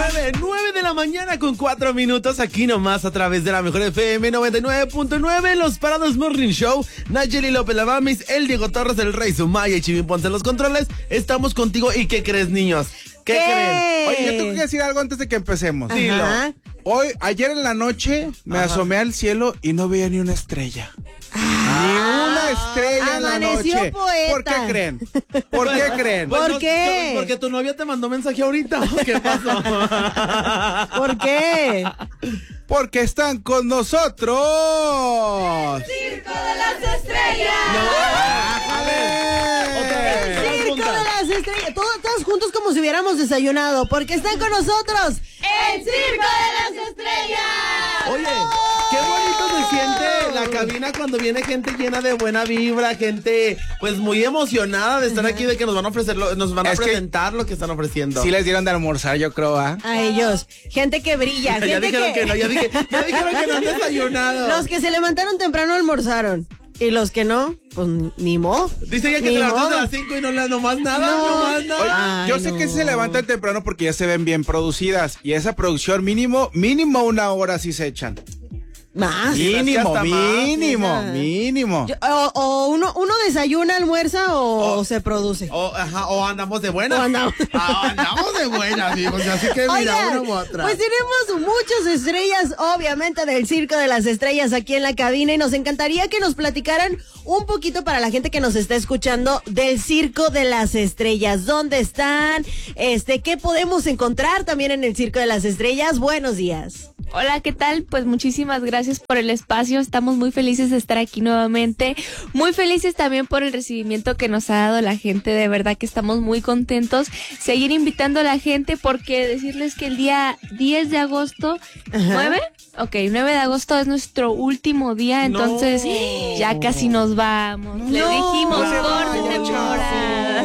9 de la mañana con 4 minutos, aquí nomás a través de la mejor FM 99.9, Los Parados Morning Show. Nayeli López Lavamis, el Diego Torres, el Rey Sumaya y Chivín Ponce en los controles. Estamos contigo. ¿Y qué crees, niños? ¿Qué creen? Oye, yo tengo que decir algo antes de que empecemos. Dilo. Ayer en la noche me asomé al cielo y no veía ni una estrella. Ni una estrella en la noche. Poeta. ¿Por qué creen? ¿Por qué creen? ¿Por qué? Porque tu novia te mandó mensaje ahorita. ¿Qué pasó? ¿Por qué? Porque están con nosotros. ¡El Circo de las Estrellas! El Circo de las Estrellas. Todos juntos como si hubiéramos desayunado. Porque están con nosotros. ¡El Circo de las Estrellas! Oye, qué bonito se siente la cabina cuando viene gente llena de buena vibra, gente pues muy emocionada de estar aquí, de que nos van a ofrecer, nos van a presentar lo que están ofreciendo. Sí les dieron de almorzar, yo creo, ¿ah? A ellos. Gente que brilla. Ya Gente dijeron que no, ya dijeron que no han desayunado. Los que se levantaron temprano almorzaron. Y los que no, pues ni modo. Dice ella que te levantas a las 5 y no le nomás nada, nomás nada. Oye, yo sé que se levantan temprano porque ya se ven bien producidas. Y esa producción mínimo 1 hora sí se echan. Más. Mínimo. O uno desayuna, almuerza o se produce. O andamos de buenas. Andamos de buenas, amigos. Así que mira, Oigan, una u otra. pues tenemos muchas estrellas, obviamente, del Circo de las Estrellas aquí en la cabina. Y nos encantaría que nos platicaran un poquito para la gente que nos está escuchando del Circo de las Estrellas. ¿Dónde están? ¿Qué podemos encontrar también en el Circo de las Estrellas? Buenos días. Hola, ¿qué tal? Pues muchísimas gracias por el espacio. Estamos muy felices de estar aquí nuevamente. Muy felices también por el recibimiento que nos ha dado la gente. De verdad que estamos muy contentos. Seguir invitando a la gente porque decirles que el día 10 de agosto, ¿9? Ok, 9 de agosto es nuestro último día, entonces ya casi nos vamos. Le dijimos corte temporada.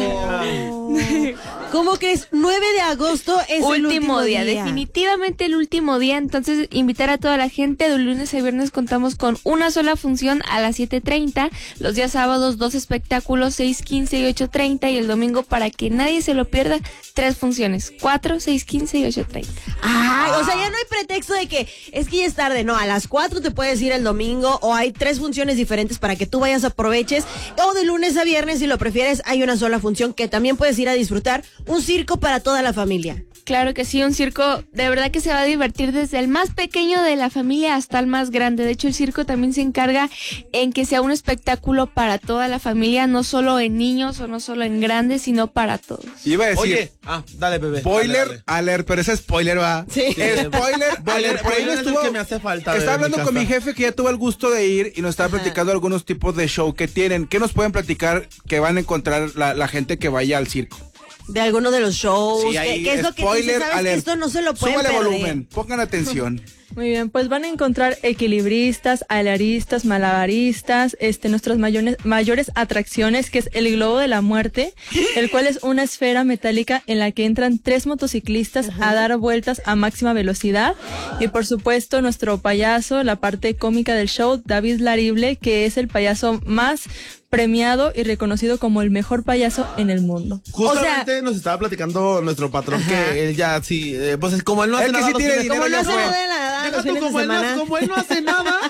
¿Cómo que es 9 de agosto es el último día? Definitivamente el último día, entonces invitar a toda la gente. De lunes a viernes contamos con una sola función a las 7:30, los días sábados 2 espectáculos, 6:15 y 8:30, y el domingo, para que nadie se lo pierda, 3 funciones, 4, 6:15 y 8:30. O sea, ya no hay pretexto de que es que ya es tarde, no, a las 4 te puedes ir el domingo, o hay 3 funciones diferentes para que tú vayas, aproveches, o de lunes a viernes, si lo prefieres, hay una sola función que también puedes ir a disfrutar. Un circo para toda la familia. Claro que sí, un circo de verdad que se va a divertir desde el más pequeño de la familia hasta el más grande. De hecho, el circo también se encarga en que sea un espectáculo para toda la familia, no solo en niños o no solo en grandes, sino para todos. Iba a decir, oye, dale, bebé. Spoiler alert, pero ese spoiler va. Sí. Spoiler alert. Por ahí es el que me hace falta. Estaba hablando con mi jefe que ya tuvo el gusto de ir y nos estaba platicando algunos tipos de show que tienen. ¿Qué nos pueden platicar que van a encontrar la gente que vaya al circo? De alguno de los shows. Sí, ahí, ¿Qué es lo que dice? ¿Sabes que esto no se lo pueden perder? perder? Volumen, pongan atención. Muy bien, pues van a encontrar equilibristas, alaristas, malabaristas, nuestras mayores atracciones, que es el globo de la muerte, el cual es una esfera metálica en la que entran 3 motociclistas a dar vueltas a máxima velocidad, y por supuesto nuestro payaso, la parte cómica del show, David Larible, que es el payaso más premiado y reconocido como el mejor payaso en el mundo. Justamente nos estaba platicando nuestro patrón que él ya sí, pues como él no hace nada, sí tiene dinero, como no ya hace fue. nada de nada, los fines de semana. Como él no hace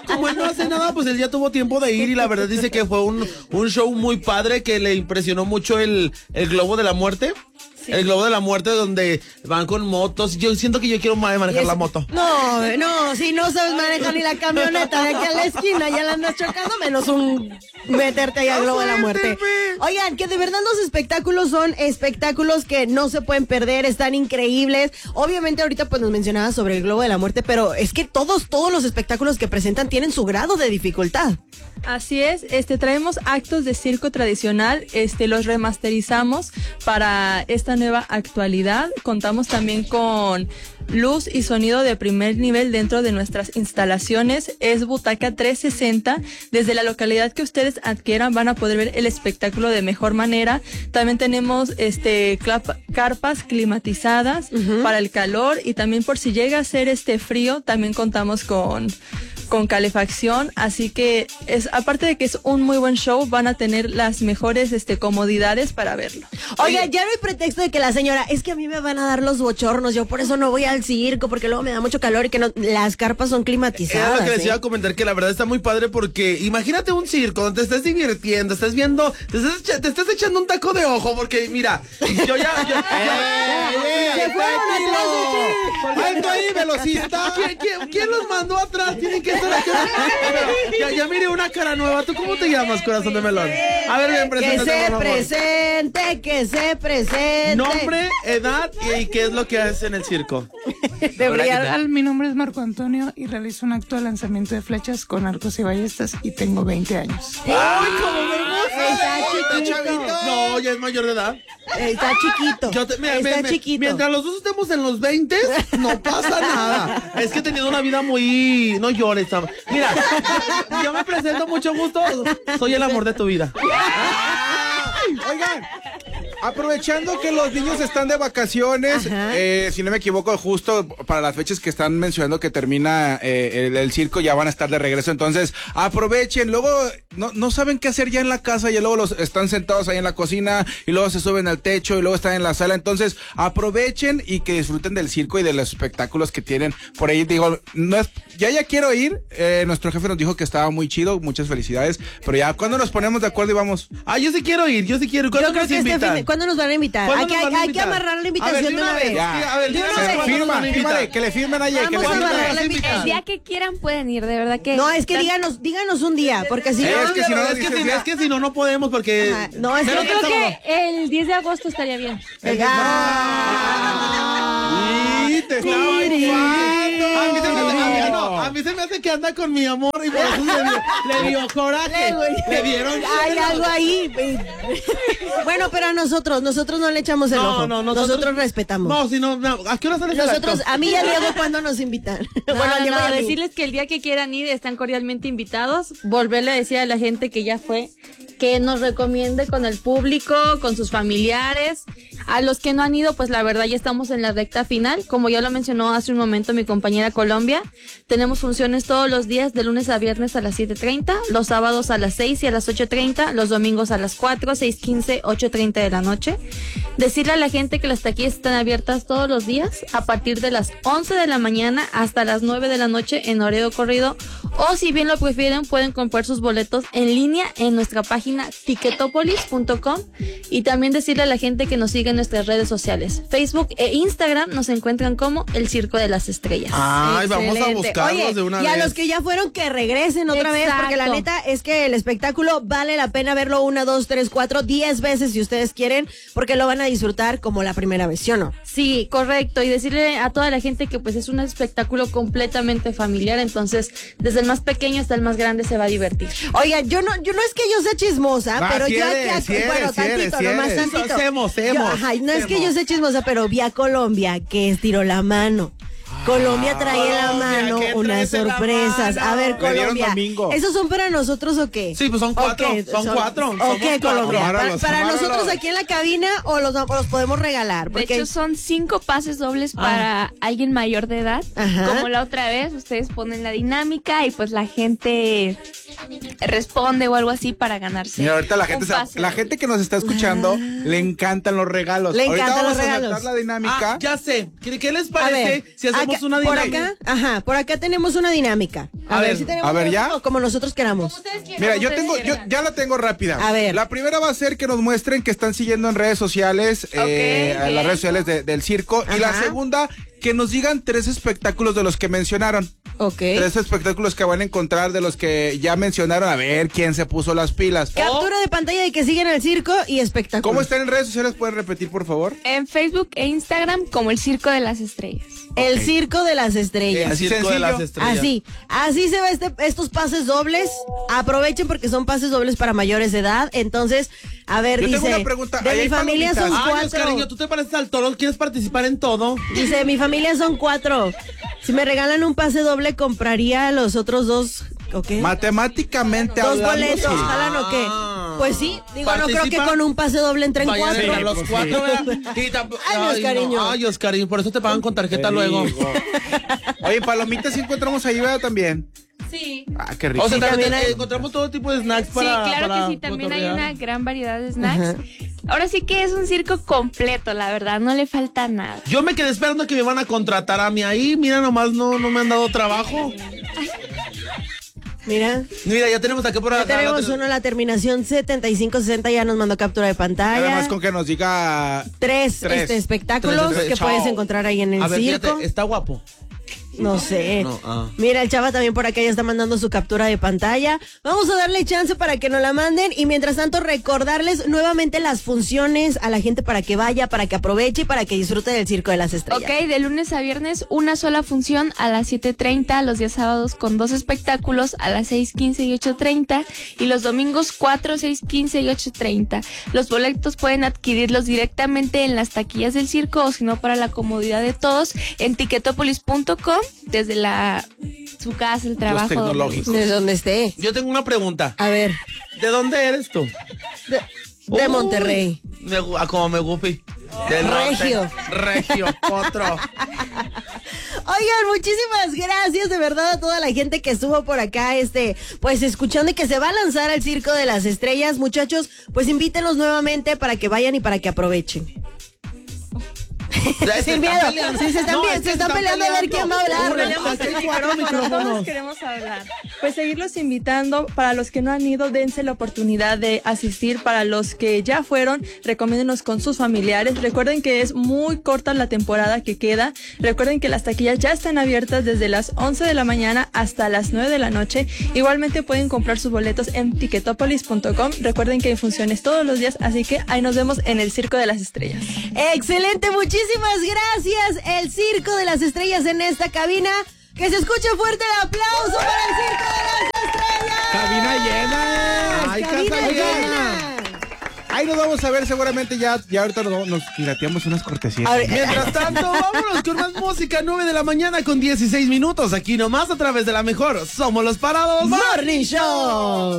nada, pues él ya tuvo tiempo de ir, y la verdad dice que fue un show muy padre, que le impresionó mucho el globo de la muerte. Sí. El globo de la muerte, donde van con motos. Yo siento que yo quiero manejar la moto. No, si no sabes manejar ni la camioneta de aquí a la esquina, ya la andas chocando, menos meterte ahí al globo de la muerte. Oigan, que de verdad los espectáculos son espectáculos que no se pueden perder, están increíbles. Obviamente ahorita pues nos mencionabas sobre el globo de la muerte, pero es que todos los espectáculos que presentan tienen su grado de dificultad. Así es, traemos actos de circo tradicional, los remasterizamos para esta nueva actualidad. Contamos también con luz y sonido de primer nivel dentro de nuestras instalaciones. Es butaca 360. Desde la localidad que ustedes adquieran van a poder ver el espectáculo de mejor manera. También tenemos carpas climatizadas para el calor, y también por si llega a ser frío, también contamos con con calefacción, así que aparte de que es un muy buen show, van a tener las mejores comodidades para verlo. Oiga, ya no hay pretexto de que la señora, es que a mí me van a dar los bochornos, yo por eso no voy al circo, porque luego me da mucho calor y que no, las carpas son climatizadas. Era lo que les iba a comentar, que la verdad está muy padre porque imagínate un circo donde te estés divirtiendo, estés viendo, te estés echando un taco de ojo, porque mira, yo ya ¡Alto ahí, velocista! ¿Quién los mandó atrás? Tienen que estar aquí. Ya mire una cara nueva. ¿Tú cómo te llamas, corazón de melón? A ver, bien, preséntate. Que se presente. Nombre, edad y qué es lo que haces en el circo. Hola, ¿qué tal? Mi nombre es Marco Antonio y realizo un acto de lanzamiento de flechas con arcos y ballestas y tengo 20 años. ¡Ay, cómo me gusta! Está chiquito. No, ya es mayor de edad. Está chiquito. Está chiquito. Mientras los dos estemos en los 20, no pasa nada. Es que he tenido una vida muy... No llores, mira, yo me presento, mucho gusto. Soy el amor de tu vida. Oigan, aprovechando que los niños están de vacaciones, si no me equivoco, justo para las fechas que están mencionando que termina el circo, ya van a estar de regreso. Entonces, aprovechen. Luego no saben qué hacer ya en la casa, y luego los están sentados ahí en la cocina y luego se suben al techo y luego están en la sala. Entonces, aprovechen y que disfruten del circo y de los espectáculos que tienen por ahí. Digo, ya quiero ir. Nuestro jefe nos dijo que estaba muy chido. Muchas felicidades. Pero ya, ¿cuándo nos ponemos de acuerdo y vamos? Yo sí quiero ir. ¿Cuándo nos invitan? ¿Cuándo nos van a invitar? Hay que amarrar la invitación de una vez. Fírmale, que le firmen ayer. El día que quieran pueden ir, de verdad que... No, es que díganos un día, porque si no... Es que si no podemos porque... No, es que... Yo creo que el 10 de agosto estaría bien. A mí se me hace que anda con mi amor y por eso le dio coraje. Le dieron... Hay algo ahí. Bueno, pero a nosotros no le echamos el ojo. Nosotros respetamos. ¿A qué hora sale nosotros? A mí y a Diego, ¿cuándo nos invitan? Decirles que el día que quieran ir están cordialmente invitados. Volverle a decir a la gente que ya fue, que nos recomiende con el público, con sus familiares. A los que no han ido, pues la verdad ya estamos en la recta final. Como ya lo mencionó hace un momento mi compañera Colombia, tenemos funciones todos los días de lunes a viernes a las 7:30, los sábados a las 6 y a las 8:30, los domingos a las 4, 6:15, 8:30 de la noche. Decirle a la gente que las taquillas están abiertas todos los días a partir de las 11 de la mañana hasta las 9 de la noche en horario corrido, o si bien lo prefieren pueden comprar sus boletos en línea en nuestra página ticketopolis.com, y también decirle a la gente que nos siga en nuestras redes sociales, Facebook e Instagram, nos encuentran como El Circo de las Estrellas. Vamos a buscarlos de una vez. Y a los que ya fueron, que regresen otra vez, porque la neta es que el espectáculo vale la pena verlo 1, 2, 3, 4, 10 veces si ustedes quieren, porque lo van a disfrutar como la primera vez, ¿sí o no? Sí, correcto, y decirle a toda la gente que pues es un espectáculo completamente familiar, entonces desde el más pequeño hasta el más grande se va a divertir. Oiga, yo no es que yo sea chismosa, pero yo nomás tantito. No es que yo sea chismosa, pero vi a Colombia que estiró la mano. Colombia trae en la mano unas sorpresas. A ver, Colombia, ¿esos son para nosotros o qué? Sí, pues son 4. Son 4. Ok, Colombia. ¿Para nosotros aquí en la cabina o los podemos regalar? Porque... De hecho, son 5 pases dobles para alguien mayor de edad. Como la otra vez, ustedes ponen la dinámica y pues la gente responde o algo así para ganarse. Mira, ahorita la gente que nos está escuchando le encantan los regalos. Ahorita vamos a adaptar la dinámica. Ya sé. ¿Qué les parece si hacemos una dinámica? Por acá tenemos una dinámica. A ver si tenemos como nosotros queramos. Mira, yo ya la tengo rápida. A ver. La primera va a ser que nos muestren que están siguiendo en redes sociales, las redes sociales del circo. Y la segunda, que nos digan 3 espectáculos de los que mencionaron. 3 espectáculos que van a encontrar de los que ya mencionaron. A ver quién se puso las pilas. Captura de pantalla de que siguen el circo y espectáculos. ¿Cómo están en redes sociales? ¿Pueden repetir, por favor? En Facebook e Instagram como El Circo de las Estrellas. El Circo de las Estrellas. El Circo de las Estrellas. Así se ve estos pases dobles. Aprovechen porque son pases dobles para mayores de edad. Entonces, a ver, yo tengo una pregunta. De mi familia son 4. Cariño, tú te pareces al toro, ¿quieres participar en todo? Dice, mi familia son 4. Si me regalan un pase doble, compraría los otros 2. Okay. Matemáticamente 2 boletos, ¿jalan o qué? Pues sí, digo, no creo que con un pase doble entren 4. A los 4, Ay, Oscariño. Ay, Oscariño, por eso te pagan con tarjeta luego. Oye, palomitas sí encontramos ahí, ¿verdad? También. Sí. Ah, qué rico. O sea, Sí, también también hay- encontramos todo tipo de snacks para. Sí, claro para que sí, también hay cotorrear. una gran variedad de snacks. Ajá. Ahora sí que es un circo completo, la verdad, no le falta nada. Yo me quedé esperando que me van a contratar a mí ahí. Mira, nomás no me han dado trabajo. Mira, Mira, ya tenemos acá por ya acá. tenemos uno, la terminación 7560 ya nos mandó captura de pantalla. Además con que nos diga Tres Tres. espectáculos Tres. que Chao. puedes encontrar ahí en el A ver, circo. fíjate, está guapo. No sé. No, Mira, el chava también por acá ya está mandando su captura de pantalla. Vamos a darle chance para que nos la manden y mientras tanto recordarles nuevamente las funciones a la gente para que vaya, para que aproveche y para que disfrute del Circo de las Estrellas. Ok, de lunes a viernes una sola función a las 7:30, los días sábados con 2 espectáculos a las 6:15 y 8:30 y los domingos 4, 6:15 y 8:30. Los boletos pueden adquirirlos directamente en las taquillas del circo o si no para la comodidad de todos en ticketopolis.com desde su casa, el trabajo. tecnológicos. De donde esté. Yo tengo una pregunta. A ver, ¿De dónde eres tú? de Monterrey. Como me gupi. Del Regio. norte. Regio, otro. Oigan, muchísimas gracias de verdad a toda la gente que estuvo por acá, pues escuchando y que se va a lanzar al Circo de las Estrellas. Muchachos, pues invítenlos nuevamente para que vayan y para que aprovechen. Sin miedo, sí, se están peleando a ver quién va a hablar. Tenemos el micrófono, todos queremos hablar. Pues seguirlos invitando, para los que no han ido, dense la oportunidad de asistir, para los que ya fueron, recomiéndenos con sus familiares. Recuerden que es muy corta la temporada que queda, recuerden que las taquillas ya están abiertas desde las 11 de la mañana hasta las 9 de la noche. Igualmente pueden comprar sus boletos en ticketopolis.com. Recuerden que hay funciones todos los días, así que ahí nos vemos en el Circo de las Estrellas. Excelente, muchísimas gracias. El Circo de las Estrellas en esta cabina. Que se escuche fuerte el aplauso para el Circo de las Estrellas. cabina llena. Ay, Cabina casa llena. llena. Ahí nos vamos a ver seguramente ya ahorita nos pirateamos unas cortesías. A ver, Mientras tanto, vámonos con más música. 9 de la mañana con 16 minutos. Aquí nomás a través de la mejor. Somos los parados. Morning Show.